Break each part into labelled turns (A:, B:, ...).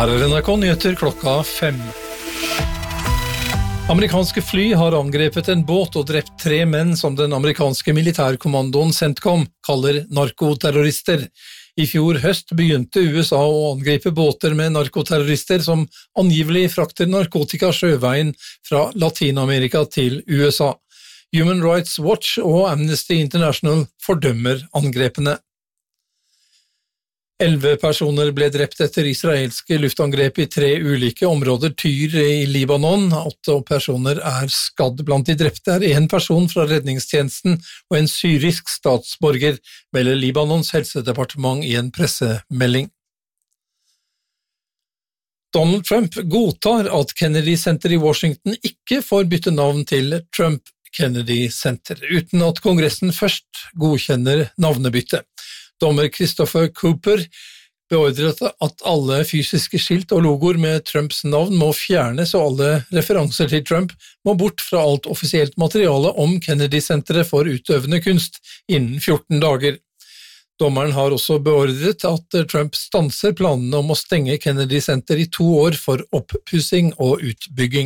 A: Her NRK Nyheter klokka 5. Amerikanske fly har angrepet en båt og drept 3 menn som den amerikanske militærkommandoen CENTCOM kaller narkoterrorister. I fjor høst begynte USA å angripe båter med narkoterrorister som angivelig frakter narkotika sjøveien fra Latinamerika til USA. Human Rights Watch og Amnesty International fordømmer angrepene. 11 personer ble drept etter israelske luftangrep i 3 ulike områder Tyr i Libanon. 8 personer er skadd. Blant de drepte er 1 person fra redningstjenesten og en syrisk statsborger, melder Libanons helsedepartement i en pressemelding. Donald Trump godtar at Kennedy Center i Washington ikke får bytte navn til Trump Kennedy Center, uten at Kongressen først godkjenner navnebytte. Dommer Christopher Cooper beordret at alle fysiske skilt og logoer med Trumps navn må fjernes, og alle referanser til Trump må bort fra alt offisielt materiale om Kennedy-senteret for utøvende kunst innen 14 dager. Dommeren har også beordret at Trump stanser planene om å stenge Kennedy-senter i 2 år for oppussing og utbygging.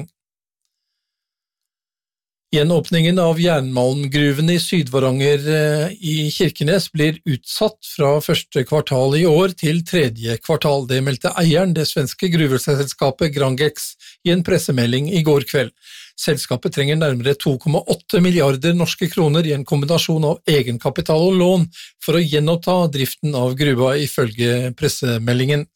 A: Gjenåpningen av jernmalmgruven i Sydvaranger i Kirkenes blir utsatt fra første kvartal i år til 3. kvartal. Det meldte eieren, det svenske gruveselskapet Grangex, i en pressemelding i går kveld. Selskapet trenger nærmere 2,8 milliarder norske kroner i en kombinasjon av egenkapital og lån for å gjenoppta driften av gruva, ifølge pressemeldingen.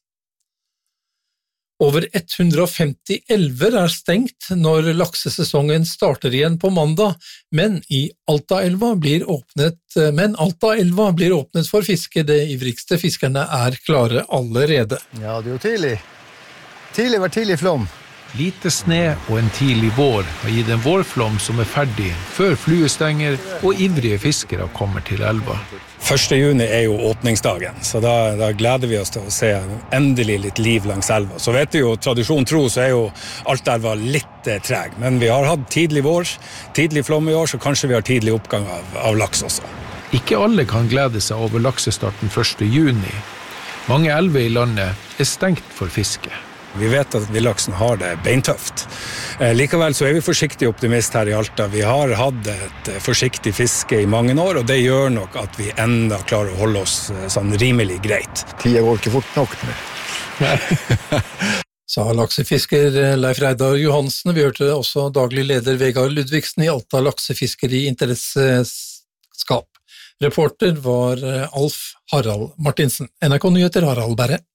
A: Over 150 elver er stengt når laksesesongen starter igjen på mandag, men Altaelva blir åpnet for fiske. De ivrigste fiskerne er klare allerede.
B: Ja, det er jo tidlig. Tidlig flom.
C: Lite sne og en tidlig vår har gitt en vårflom som er ferdig før fluestenger og ivrige fiskere kommer til elva.
D: 1. juni er jo åpningsdagen, så da gleder vi oss til å se endelig litt liv langs elva. Så vet vi jo, tradisjon tro, så er jo Altaelva litt treg, men vi har hatt tidlig vår, tidlig flom i år, så kanskje vi har tidlig oppgang av laks også.
C: Ikke alle kan glede seg over laksestarten 1. juni. Mange elver i landet er stengt for fiske.
D: Vi vet at villaksen har det beintøft. Likevel så er vi forsiktig optimist her i Alta. Vi har hatt et forsiktig fiske i mange år, og det gjør nok at vi enda klarer å holde oss sånn rimelig greit.
B: Tida går ikke fort nok.
A: Sa laksefisker Leif Reidar Johansen. Vi hørte også daglig leder Vegard Ludvigsen i Alta laksefiskeri interesseskap. Reporter var Alf Harald Martinsen. NRK Nyheter Harald Berre.